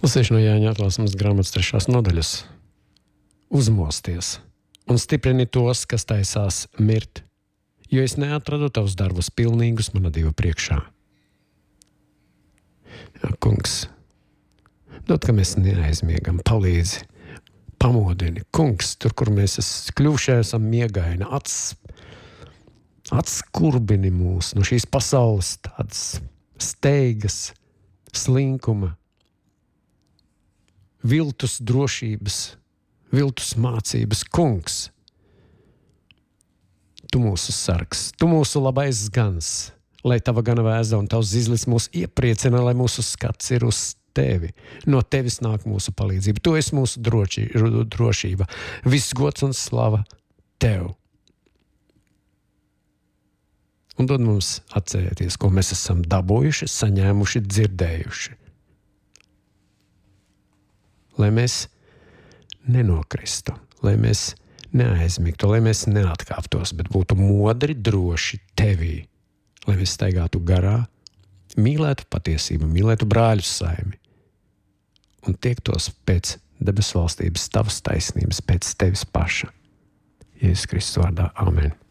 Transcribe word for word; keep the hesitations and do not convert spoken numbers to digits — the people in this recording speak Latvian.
Lasīšu no Jāņa atklāsmes grāmatas trešās nodaļas. Uzmosties un stiprini tos, kas taisās mirt, jo es neatradu tavus darbus pilnīgus mana Dieva priekšā. Jā, kungs, dod, ka mēs neaizmiegam, palīdzi, pamodini. Kungs, tur, kur mēs kļuvuši esam miegaini, ats, atskurbini mūs no šīs pasaules tādas steigas, slinkuma, viltus drošības, viltus mācības. Kungs, tu mūsu sargs, tu mūsu labais gans, lai tava gana vēza un tavs zizlis mūs iepriecina, lai mūsu skats ir uz tevi. No tevis nāk mūsu palīdzība. Tu esi mūsu droši, drošība. Viss gods un slava tev. Un dod mums atcerēties, ko mēs esam dabūjuši, saņēmuši, dzirdējuši. Lai mēs nenokristu, lai mēs neaizmigtu, lai mēs neatkāptos, bet būtu modri, droši tevī, lai mēs staigātu garā, mīlētu patiesību, mīlētu brāļu saimi un tiektos pēc debesu valstības tavas taisnības, pēc tevis paša. Jēzus Kristus vārdā. Amen.